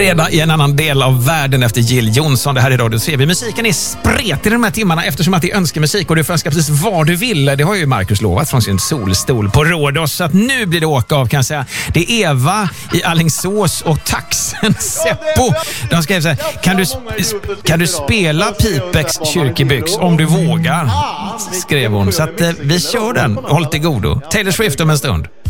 Redan i en annan del av världen efter Jill Johnson. Det här är Radio TV. Musiken är spretig i de här timmarna eftersom att det är önskemusik och du får önska precis vad du vill. Det har ju Marcus lovat från sin solstol på Rhodos. Så att nu blir det åka av kan jag säga. Det är Eva i Alingsås och taxen Seppo. De skrev så här: kan du spela Pipex kyrkebyx om du vågar? Skrev hon. Så att vi kör den. Håll till godo. Taylor Swift om en stund.